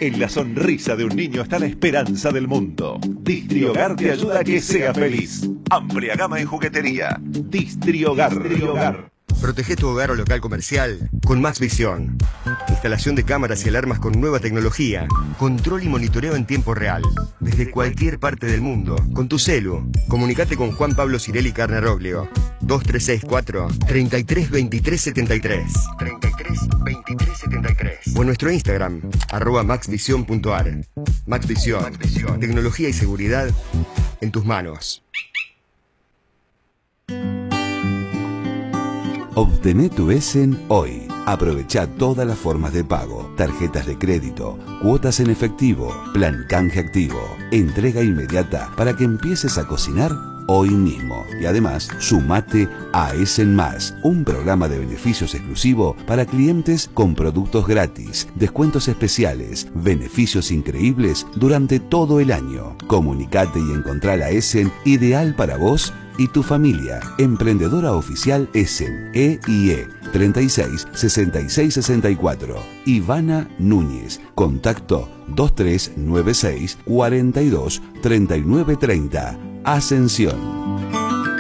En la sonrisa de un niño está la esperanza del mundo. Distriogar te ayuda a que sea feliz. Amplia gama en juguetería. Distriogar. Protege tu hogar o local comercial con Max Visión. Instalación de cámaras y alarmas con nueva tecnología. Control y monitoreo en tiempo real. Desde cualquier parte del mundo. Con tu celu. Comunicate con Juan Pablo Cirelli Carnaroglio. 2364 33 23 73. 33 23 73. O en nuestro Instagram, @maxvision.ar. Max Visión. Tecnología y seguridad en tus manos. Obtené tu Essen hoy. Aprovecha todas las formas de pago, tarjetas de crédito, cuotas en efectivo, plan canje activo, entrega inmediata para que empieces a cocinar hoy mismo. Y además, sumate a Essen Más, un programa de beneficios exclusivo para clientes con productos gratis, descuentos especiales, beneficios increíbles durante todo el año. Comunicate y encontrá la Essen ideal para vos y tu familia. Emprendedora oficial Essen, EIE 36 66 64. Ivana Núñez. Contacto 2396 42 39 30. Ascensión.